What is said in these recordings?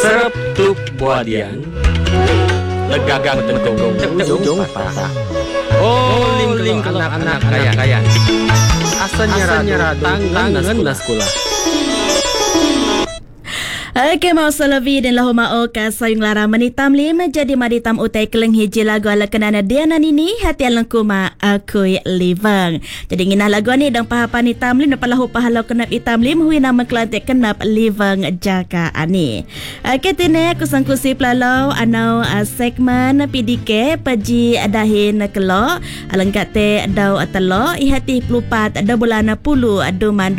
Serap tuk buadian Legagang tengkong Jong patah Oh ling kalau anak kaya Asalnya radu tangan na sekolah. Okey, mau salavi dan lahu mau ka sayung lara manitam lim jadi maditam utai keleng hiji lagu ala kenana dia nanini hati alang kuma akui livang. Jadi nginah lagu ni dang pahapan hitam lim dapat lahu pahalau kenap hitam lim hui nama kelantik kenap livang jaka ani. Okey, tine aku sangkusi pelalau anau segmen PDK paji dahin kelo alang kate dau atalo ihati pelupat ada bulan 10 aduman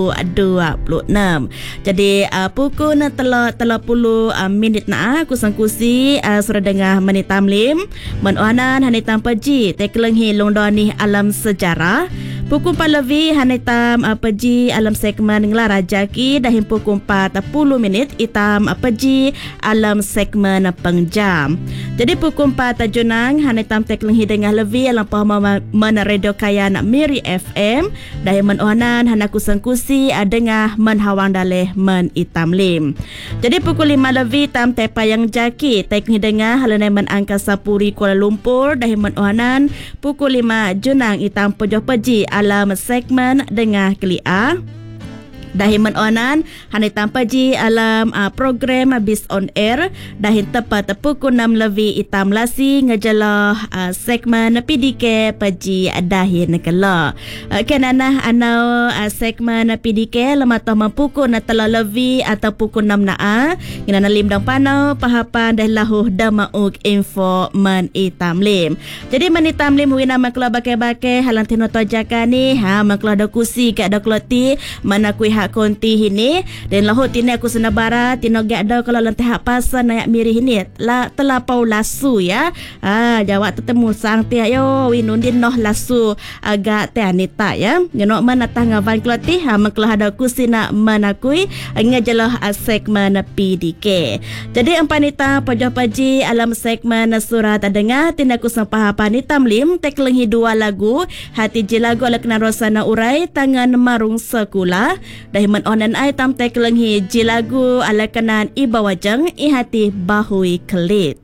2026. Jadi pukul telah puluh minit na aku sangkusi surah dengar menitam lim menuanan hanitam paji tekeleng hi longdoni alam sejarah pukul 4 lebih hanitam paji alam segmen ngelara jaki dahin pukul 40 minit itam paji alam segmen pengjam. Jadi pukul 4 junang hanitam tekeleng hi dengar lebih alam pahama mana radio kayan Miri FM dahin menuanan hanaku sangkusi dengar menhawang daleh men itam lim. Jadi pukul 5 lebih tam tepa yang jaki teknik dengar halanai men Angkasa Puri Kuala Lumpur dahi men ohanan pukul 5 junang itam pojoh peji alam segmen dengar kelia dahi menonan hani tanpa ji alam program Bis on Air dahi tepat pukul 6 lebih itam lasi ngejalah segmen PDK paji dahi nekala kenana anau segmen PDK lemat tah pukul na telah lebih atau pukul 6 naa kenana lim dang panau pahapan dah lahuh damauk info men itam lim jadi men itam lim wina makla bake-bake halang tino tojaka ni makla ada kusi ke ada kloti mana kui konti ini dan lahut ini aku senabara tino gak ada kalau lenteh hak pasan naik miri ini la telapau lasu ya jawab tetemu sang tia yo winundin noh lasu agak teh anita ya ngenok mana tangavan kloti maklah ada kusina manakui ngajalah segmen PDK jadi empanita pojoh paji alam segmen surat dengar tindaku sampah panitam lim tekelenghi dua lagu hati ji lagu ala kena rosana urai tangan marung sekula dahi men onan ai tam tekelenghi ji lagu ala kenan ibawajeng ihati bahui kelit